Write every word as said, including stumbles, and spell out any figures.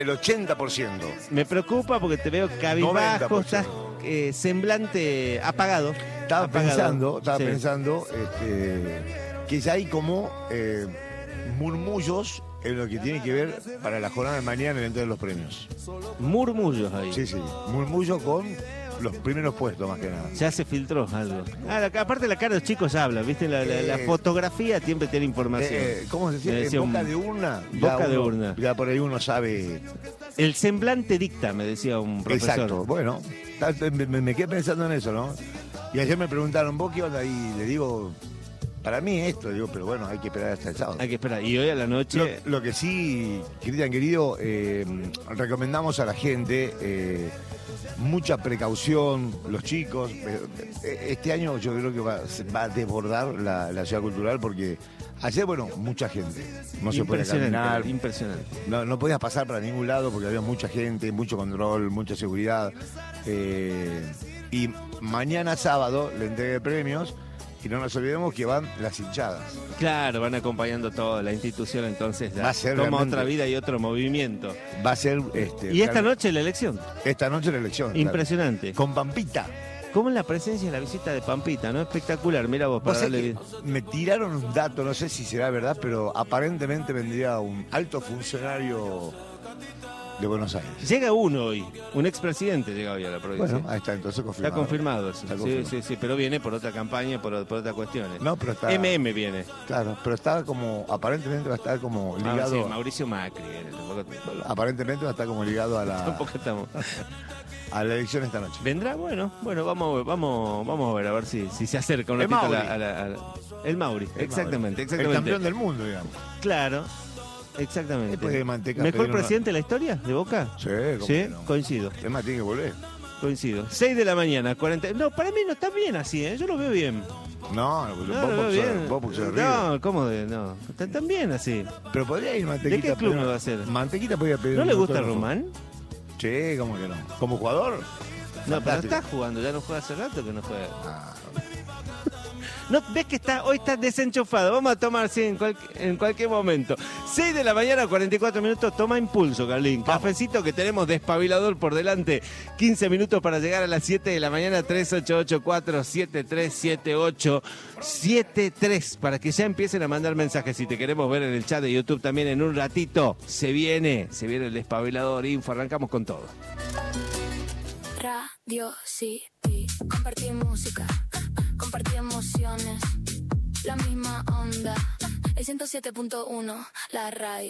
El ochenta por ciento. Me preocupa porque te veo cabizbajo, estás eh, semblante apagado. Estaba apagado. pensando, estaba Sí. pensando este, que ya hay como eh, murmullos en lo que tiene que ver para la jornada de mañana en el entrega de los premios. Murmullos ahí. Sí, sí, murmullos con los primeros puestos más que nada. Ya se filtró algo. Ah, la- aparte la cara de los chicos habla, ¿viste? La, la- la Eh, fotografía siempre tiene información. Eh, ¿Cómo se Me dice? decía En boca un- de urna. boca ya de uno- urna. Ya por ahí uno sabe. El semblante dicta, me decía un profesor. Exacto. Bueno, me, me- me quedé pensando en eso, ¿no? Y ayer me preguntaron, ¿vos qué onda? Y le digo, para mí esto, digo, pero bueno, hay que esperar hasta el sábado. Hay que esperar. Y hoy a la noche... Lo, lo que sí, Cristian querido, eh, recomendamos a la gente eh, mucha precaución, los chicos. Eh, este año yo creo que va, se va a desbordar la, la ciudad cultural porque ayer, bueno, mucha gente. No se puede impresionante, caminar, impresionante. no, no podías pasar para ningún lado porque había mucha gente, mucho control, mucha seguridad. Eh, y mañana sábado le entrega de premios. Y no nos olvidemos que van las hinchadas. Claro, van acompañando toda la institución, entonces Va da- a ser toma realmente- otra vida y otro movimiento. Va a ser... Este, Y esta real- noche la elección. Esta noche la elección. claro. Impresionante. Con Pampita. ¿Cómo es la presencia y la visita de Pampita, no? Espectacular, mira vos, para Vos sabés darle que bien. me tiraron un dato, no sé si será verdad, pero aparentemente vendría un alto funcionario de Buenos Aires. Llega uno hoy, un expresidente llega hoy a la provincia. Bueno, ahí está, entonces confirmado. Está confirmado eso. Está Sí, confirmado. sí, sí, pero viene por otra campaña, por, por otras cuestiones. No, pero está... M M viene. Claro, pero está como, aparentemente va a estar como Ah, ligado... sí, Mauricio Macri viene. Tampoco, Aparentemente va a estar como ligado a la, tampoco estamos. a la elección esta noche. ¿Vendrá? Bueno, bueno, vamos, a ver, vamos, vamos a ver, a ver si, si se acerca un El ratito a la, Mauri. a la- a la- El Mauri, El exactamente, Mauri. exactamente. El campeón del mundo, digamos. Claro, exactamente. Después de Manteca, ¿Mejor Pedro, presidente de la historia de Boca? Sí, ¿cómo Sí, que no? coincido, Es más, tiene que volver. coincido. seis de la mañana, cuarenta... No, para mí no está bien así, ¿eh? Yo lo veo bien. No, no, No, vos lo veo boxeador- bien. vos boxeador de River. No, ¿cómo de...? No, están tan bien así. Pero podría ir Mantequita. ¿De qué club pero- me va a hacer? Mantequita podría pedir ¿No un le gusta autógrafo. Román? Sí, ¿cómo que no? ¿Como jugador? No, pero Fantástico. está jugando, ya no juega hace rato que no juega. Ah, No, ves que está, hoy está desenchufado. Vamos a tomar sí, en, cual- en cualquier momento. seis de la mañana, cuarenta y cuatro minutos. Toma impulso, Carlín. Vamos. Cafecito que tenemos despabilador por delante. quince minutos para llegar a las siete de la mañana. tres ocho ocho cuatro siete tres siete ocho siete tres. Para que ya empiecen a mandar mensajes. Si te queremos ver en el chat de YouTube también en un ratito. Se viene, se viene el despabilador info. Arrancamos con todo. Radio City, compartir música, compartir emociones, la misma onda, el ciento siete punto uno, la radio.